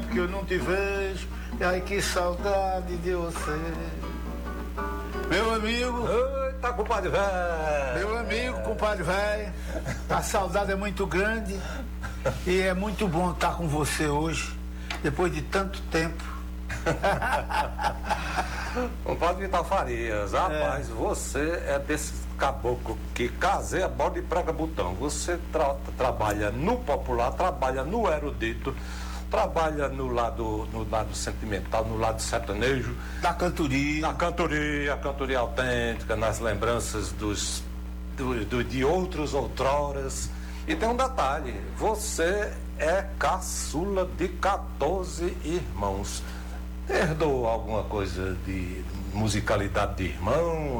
que eu não te vejo. Ai, que saudade de você. Meu amigo. Eita, compadre velho. Meu amigo, compadre velho. A saudade é muito grande. E é muito bom estar com você hoje, depois de tanto tempo. Compadre Vital Farias, rapaz, você é desse caboclo que caseia bola e prega botão. Você trabalha no popular, trabalha no erudito, trabalha no lado sentimental, no lado sertanejo, Da cantoria. a cantoria autêntica, nas lembranças de outros outroras. E tem um detalhe, você é caçula de 14 irmãos. Herdou alguma coisa de musicalidade de irmão?